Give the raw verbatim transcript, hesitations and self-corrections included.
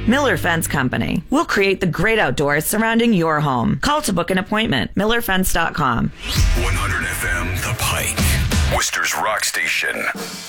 Miller Fence Company. We'll create the great outdoors surrounding your home. Call to book an appointment. miller fence dot com. one hundred F M The Pike, Worcester's rock station.